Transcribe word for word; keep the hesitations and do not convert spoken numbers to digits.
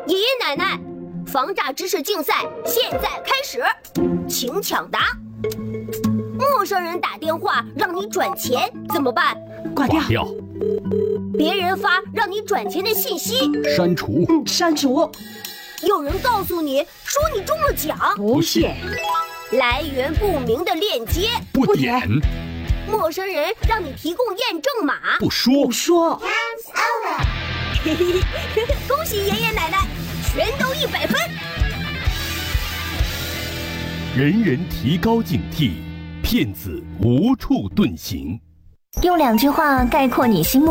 爷爷奶奶，防诈知识竞赛现在开始，请抢答。陌生人打电话让你转钱怎么办？ 挂掉。 挂掉。 别人发让你转钱的信息， 删除。 嗯，删除。 有人告诉你说你中了奖， 不点。 来源不明的链接， 不点。 陌生人让你提供验证码， 不说。 不说。 嘿嘿嘿，恭喜爷爷奶奶，全都一百分。 人人提高警惕，骗子无处遁形。 用两句话概括你心目